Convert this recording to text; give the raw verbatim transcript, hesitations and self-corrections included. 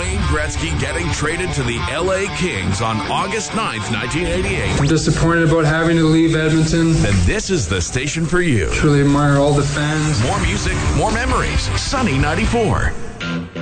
Wayne Gretzky getting traded to the L A Kings on August ninth, nineteen eighty-eight, I'm disappointed about having to leave Edmonton. then this is the station for you. Truly admire all the fans. More music, more memories. Sunny ninety-four.